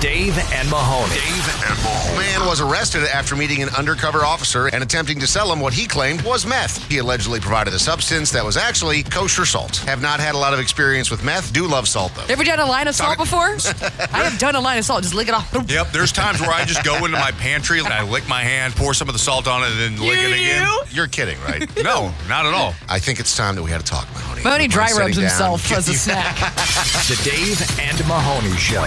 Dave and Mahoney. A man was arrested after meeting an undercover officer and attempting to sell him what he claimed was meth. He allegedly provided a substance that was actually kosher salt. Have not had a lot of experience with meth. Do love salt, though. Ever done a line of salt before? I have done a line of salt. Just lick it off. Yep, there's times where I just go into my pantry and I lick my hand, pour some of the salt on it, and then lick it again. You're kidding, right? No, not at all. I think it's time that we had a talk, Mahoney. Mahoney dry Sitting rubs down. himself as a snack. The Dave and Mahoney Show.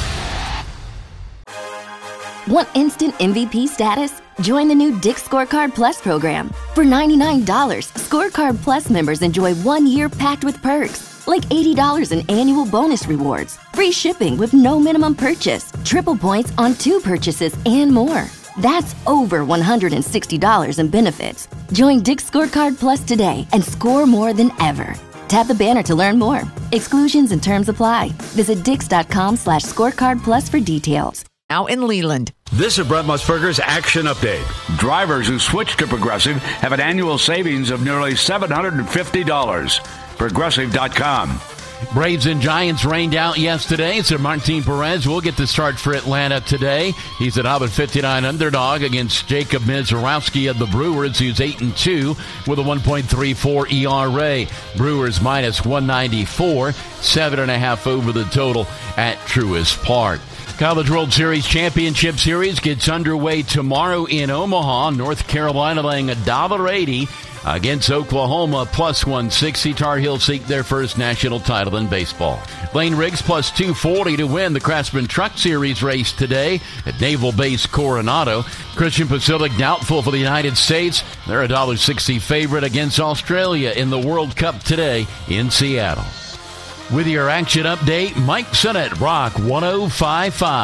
Want instant MVP status? Join the new Dick's Scorecard Plus program. For $99, Scorecard Plus members enjoy 1 year packed with perks, like $80 in annual bonus rewards, free shipping with no minimum purchase, triple points on 2 purchases, and more. That's over $160 in benefits. Join Dick's Scorecard Plus today and score more than ever. Tap the banner to learn more. Exclusions and terms apply. Visit dix.com/scorecard plus for details. Now in Leland. This is Brett Musburger's Action Update. Drivers who switch to Progressive have an annual savings of nearly $750. Progressive.com. Braves and Giants rained out yesterday, so Martin Perez will get the start for Atlanta today. He's an 59 underdog against Jacob Mizorowski of the Brewers, who's 8-2 with a 1.34 ERA. Brewers minus 194, 7.5 over the total at Truist Park. College World Series Championship Series gets underway tomorrow in Omaha. North Carolina laying $1.80 against Oklahoma, plus 160. Tar Heels seek their first national title in baseball. Lane Riggs plus 240 to win the Craftsman Truck Series race today at Naval Base Coronado. Christian Pacific doubtful for the United States. They're a $1.60 favorite against Australia in the World Cup today in Seattle. With your action update, Mike Sinnott, Rock 105.5.